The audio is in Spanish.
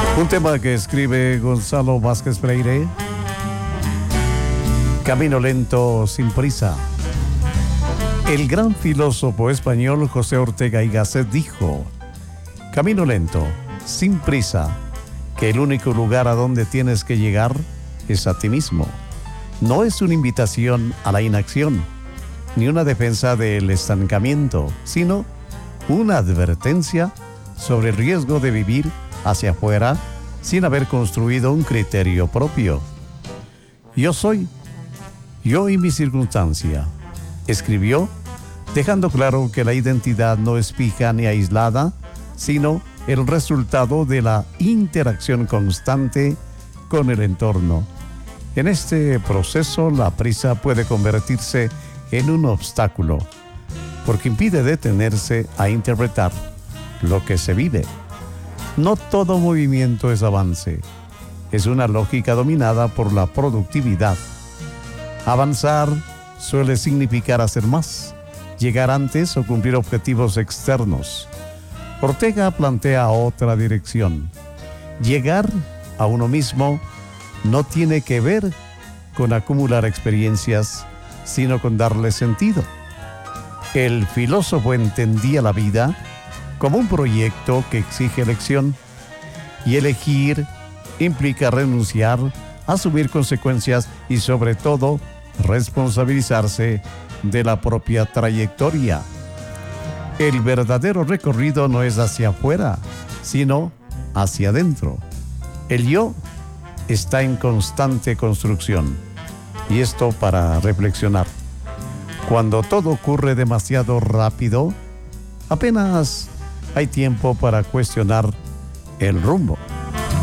Un tema que escribe Gonzalo Vázquez Freire. Camino lento, sin prisa. El gran filósofo español José Ortega y Gasset dijo: camino lento, sin prisa, que el único lugar a donde tienes que llegar es a ti mismo. No es una invitación a la inacción, ni una defensa del estancamiento, sino una advertencia sobre el riesgo de vivir hacia afuera sin haber construido un criterio propio. Yo soy, yo y mi circunstancia, escribió, dejando claro que la identidad no es fija ni aislada, sino el resultado de la interacción constante con el entorno. En este proceso, la prisa puede convertirse en un obstáculo, porque impide detenerse a interpretar lo que se vive. No todo movimiento es avance. Es una lógica dominada por la productividad. Avanzar suele significar hacer más, llegar antes o cumplir objetivos externos. Ortega plantea otra dirección. Llegar a uno mismo no tiene que ver con acumular experiencias, sino con darle sentido. El filósofo entendía la vida como un proyecto que exige elección, y elegir implica renunciar, asumir consecuencias y sobre todo responsabilizarse de la propia trayectoria. El verdadero recorrido no es hacia afuera, sino hacia adentro. El yo está en constante construcción. Y esto para reflexionar. Cuando todo ocurre demasiado rápido, apenas hay tiempo para cuestionar el rumbo.